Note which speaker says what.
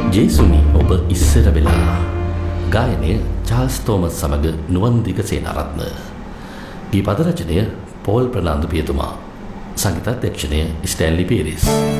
Speaker 1: ජේසුනි ඔබ ඉස්සර වෙලා. ගායනය චාල්ස් තෝමස් සමග නුවන්දික සේනාරත්න. ගී පද රචනය පෝල් ප්‍රනාන්දු පියතුමා. සංගීතාධ්‍යක්ෂණය ස්ටැන්ලි පීරිස්.